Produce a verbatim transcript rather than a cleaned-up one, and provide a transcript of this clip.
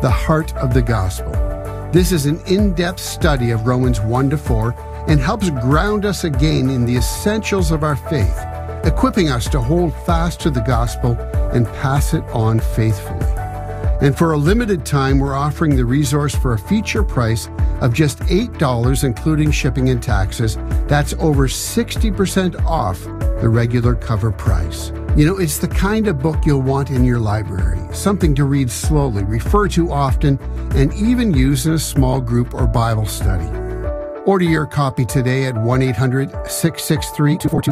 The Heart of the Gospel. This is an in-depth study of Romans one to four and helps ground us again in the essentials of our faith, equipping us to hold fast to the gospel and pass it on faithfully. And for a limited time, we're offering the resource for a feature price of just eight dollars, including shipping and taxes. That's over sixty percent off the regular cover price. You know, it's the kind of book you'll want in your library, something to read slowly, refer to often, and even use in a small group or Bible study. Order your copy today at one eight hundred, six six three, two four two